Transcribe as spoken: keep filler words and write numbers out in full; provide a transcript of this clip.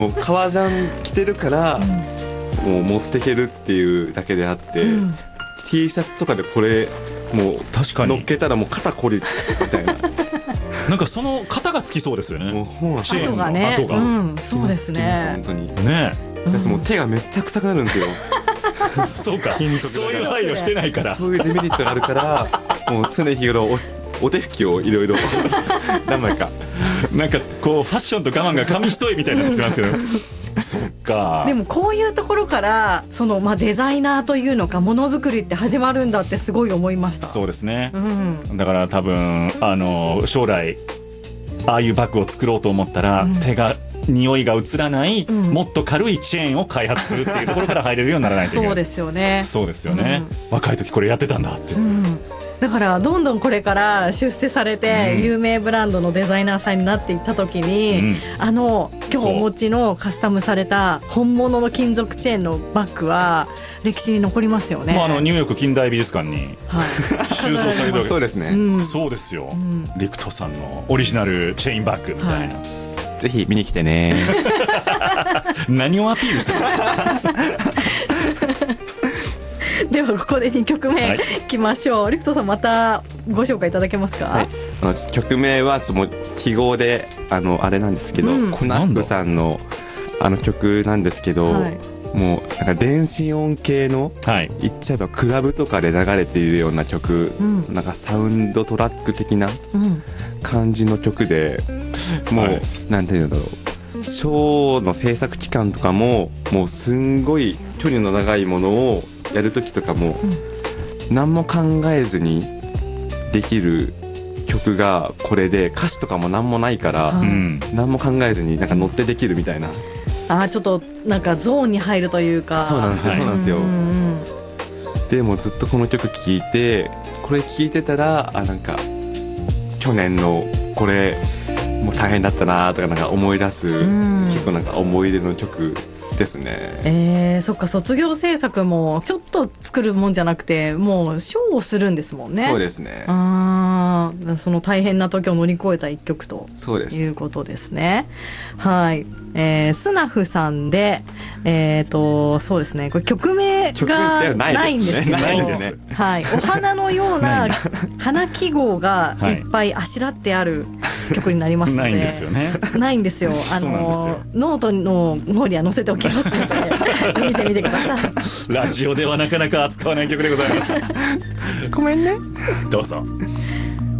もう革ジャン着てるから、うん、もう持ってけるっていうだけであって、うん、T シャツとかでこれもう確かに乗っけたらもう肩こりみたいななんかその肩がつきそうですよね。 もうほんチェーンの跡が、うん、そうですね。 本当にね、 うん、もう手がめっちゃ臭くなるんですよそうか、そういう配慮してないから、 そういうデメリットがあるからもう常日頃 お, お手拭きをいろいろ何枚かなんかこうファッションと我慢が紙一重みたいになってますけどそっか。 でもこういうところからその、まあ、デザイナーというのかものづくりって始まるんだってすごい思いました。 そうですね、 うん、 だから多分あの将来ああいうバッグを作ろうと思ったら、うん、手が匂いが移らない、うん、もっと軽いチェーンを開発するっていうところから入れるようにならないといけない。 そうですよね。 そうですよね、うん、若い時これやってたんだって、うん、 だからどんどんこれから出世されて有名ブランドのデザイナーさんになっていった時に、うん、あの今日お持ちのカスタムされた本物の金属チェーンのバッグは歴史に残りますよね。 もうあのニューヨーク近代美術館に、はい、収蔵されるわけそうですね、 うん、そうですよ、うん、リクトさんのオリジナルチェーンバッグみたいな、はい、 ぜひ見に来てね何をアピールしてるではここでにきょくめいきましょう、はい、リクトさんまたご紹介いただけますか。 はい、あの曲名はその記号で あのあれなんですけど、うん、コナックさんのあの曲なんですけど、はい、もうなんか電子音系の、はい、言っちゃえばクラブとかで流れているような曲、うん、なんかサウンドトラック的な感じの曲で、うん、もう、はい、なんていうんだろう、ショーの制作期間とかももうすんごい距離の長いものをやるときとかも、うん、何も考えずにできる曲がこれで、歌詞とかも何もないから、うん、何も考えずになんか乗ってできるみたいな。 あ、ちょっとなんかゾーンに入るというか。 そうなんですよ、そうなんですよ、うんうん、でもずっとこの曲聴いて、これ聴いてたら、あ、なんか去年のこれもう大変だったなとかなんか思い出す、うん、結構なんか思い出の曲ですね。 えー、そっか、卒業制作もちょっと作るもんじゃなくて、もうショーをするんですもんね。 そうですね。 あ、その大変な時を乗り越えた一曲ということですね。はい、えー、スナフさんで、えーとそうですね、これ曲名がないんですけど、はい、お花のような花記号がいっぱいあしらってある曲になりますので、ないんですよね。ないんですよ。あのノートの方には載せておきますので見てみてください。 ラジオではなかなか扱わない曲でございます。 ごめんね。 どうぞ。